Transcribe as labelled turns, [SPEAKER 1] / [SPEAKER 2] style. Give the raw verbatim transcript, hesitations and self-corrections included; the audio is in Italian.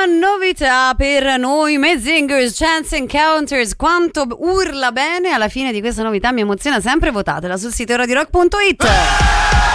[SPEAKER 1] novità per noi Mezingers, Chance Encounters. Quanto urla bene alla fine di questa novità, mi emoziona sempre. Votatela sul sito radio rock punto it.